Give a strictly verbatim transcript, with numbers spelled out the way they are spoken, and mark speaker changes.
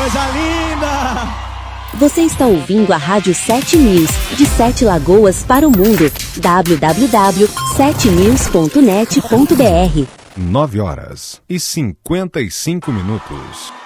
Speaker 1: Coisa linda!
Speaker 2: Você está ouvindo a Rádio sete News, de Sete Lagoas para o mundo. w w w ponto sete news ponto net ponto b r.
Speaker 3: nove horas e cinquenta e cinco minutos.